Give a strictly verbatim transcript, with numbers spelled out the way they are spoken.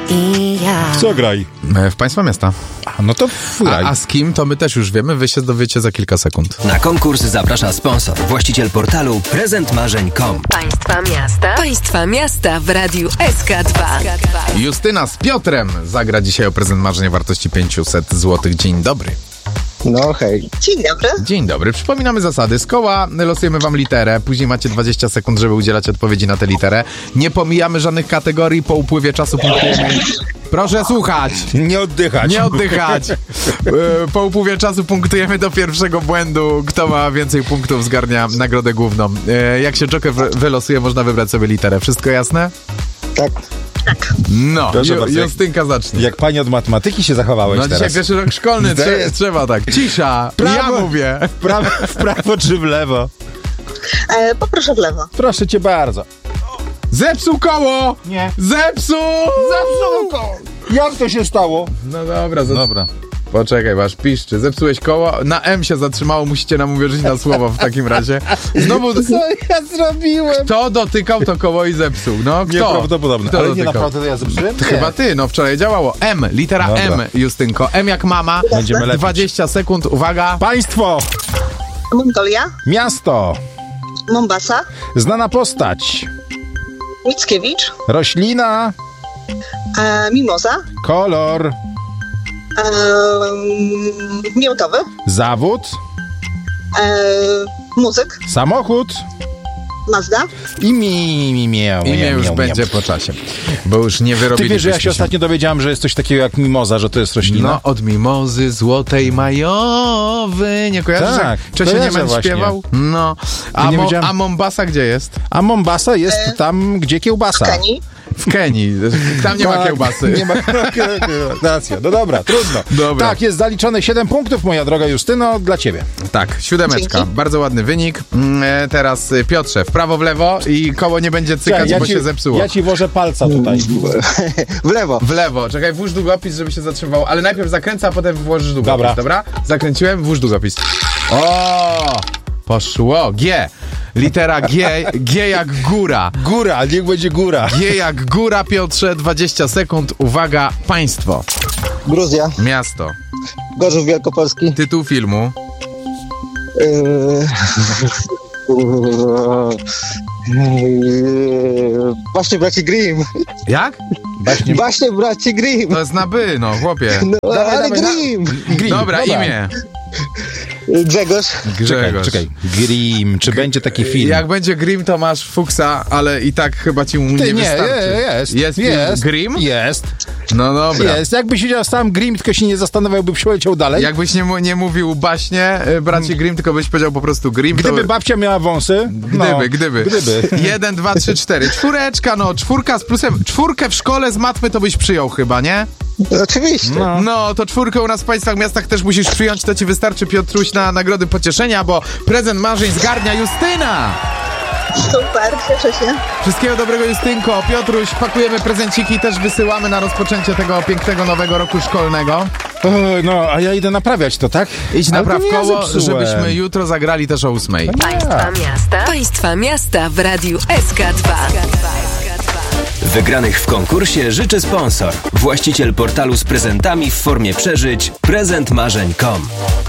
i ja. Co graj? W Państwa Miasta. A, no to graj. A, a z kim, to my też już wiemy. Wy się dowiecie za kilka sekund. Na konkurs zaprasza sponsor, właściciel portalu prezent marzeń kropka com. Państwa Miasta. Państwa Miasta w Radiu S K dwa. Justyna z Piotrem zagra dzisiaj o prezent marzeń o wartości pięćset złotych. Dzień dobry. No hej. Dzień dobry. Dzień dobry. Przypominamy zasady. Z koła losujemy wam literę. Później macie dwadzieścia sekund, żeby udzielać odpowiedzi na tę literę. Nie pomijamy żadnych kategorii. Po upływie czasu punktujemy. Proszę słuchać. Nie oddychać. Nie oddychać. Po upływie czasu punktujemy do pierwszego błędu. Kto ma więcej punktów, zgarnia nagrodę główną. Jak się Joker wylosuje, można wybrać sobie literę. Wszystko jasne? Tak. Tak. No, Proszę Ju, bardzo, Justynka zacznie. Jak pani od matematyki się zachowałeś No teraz? dzisiaj pierwszy rok szkolny, To trze- jest- trzeba tak. Cisza, Prawo. ja mówię. W prawo, w prawo czy w lewo? E, poproszę w lewo. Proszę cię bardzo. Zepsuł koło! Nie. Zepsuł! Zepsuł koło! Jak to się stało? No dobra, za... Dobra. Poczekaj, wasz piszczy. Zepsułeś koło, na M się zatrzymało, musicie nam uwierzyć na słowo w takim razie. Znowu... Co ja zrobiłem? Kto dotykał to koło i zepsuł? No, kto? Nieprawdopodobne. Kto Ale nie dotykał? naprawdę to ja zepsułem? To chyba ty, no wczoraj działało. M, litera Dobra. M, Justynko. M jak mama. Będziemy lepiej. dwadzieścia sekund, uwaga. Państwo! Mongolia, Miasto! Mombasa, Znana postać! Mickiewicz, Roślina! e, Mimoza, Kolor! e, miętowy, Zawód! e, muzyk, Samochód! Mazda, I mi, mi, miał, Imię miał, już miał, będzie miał. po czasie, bo już nie Ty wyrobiliśmy wiesz, że ja się ostatnio dowiedziałem, że jest coś takiego jak mimoza, że to jest roślina? No, od mimozy złotej majowy. Nie kojarzysz, Tak, jak Czesio kojarzę Niemen właśnie. śpiewał? No. A, nie Mo- wiedziałem. a Mombasa gdzie jest? A Mombasa jest tam, gdzie kiełbasa. Kenii, W Kenii. Tam nie ma Tak, kiełbasy. Nie ma racja. No dobra, trudno. Dobra. Tak, jest zaliczone siedem punktów, moja droga Justyno, dla ciebie. Tak, siódemeczka. Dzięki. Bardzo ładny wynik. Mm, e, Teraz y, Piotrze, w prawo, w lewo i koło nie będzie cykać, ja bo ci, się zepsuło. Ja ci włożę palca tutaj. W lewo. W lewo. Czekaj, włóż długopis, żeby się zatrzymał. Ale najpierw zakręcę, a potem włożysz długopis. Dobra. Dobra? Zakręciłem, włóż długopis. O! Poszło. G. Litera G. G jak góra. Góra, niech będzie góra. G jak góra, Piotrze, dwadzieścia sekund. Uwaga, państwo. Gruzja, Miasto. Gorzów Wielkopolski. Tytuł filmu. Yy... Yy... Właśnie braci Grimm. Jak? Właśnie. Właśnie braci Grimm. To jest na by, no, chłopie. No, Dawaj, ale dawaj, na- Grimm. Grimm, Dobra, imię. Grzegorz. Czekaj, Grzegorz. czekaj. Grimm, czy będzie taki film? Jak będzie Grimm, to masz fuksa, ale i tak chyba ci mu Ty, nie nie, wystarczy. jest. Jest film jest. Grimm? Jest. No dobra. Jest. Jakbyś siedział sam Grimm, tylko się nie zastanawiał, by przeleciał dalej. Jakbyś nie, mu- nie mówił baśnie, y, braci Grimm, tylko byś powiedział po prostu Grimm, Gdyby to... babcia miała wąsy. Gdyby, no, gdyby. Gdyby. Jeden, dwa, trzy, cztery. Czwóreczka, no, czwórka z plusem. Czwórkę w szkole z matmy to byś przyjął chyba, nie? Oczywiście. No. No, to czwórkę u nas w państwach, miastach też musisz przyjąć, to ci wystarczy, Piotruś, na nagrody pocieszenia, bo prezent marzeń zgarnia Justyna! super, cieszę się. Wszystkiego dobrego, Justynko. Piotruś, pakujemy prezenciki i też wysyłamy na rozpoczęcie tego pięknego nowego roku szkolnego. O, no, a ja idę naprawiać to, tak? Idź Ale napraw to nie ja koło, zepsułem. żebyśmy jutro zagrali też o ósmej. Państwa Miasta. Państwa Miasta w Radiu S K dwa. Wygranych w konkursie życzy sponsor, właściciel portalu z prezentami w formie przeżyć prezent marzeń kropka com.